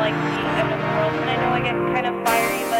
like the end of the world, and I know I get kind of fiery,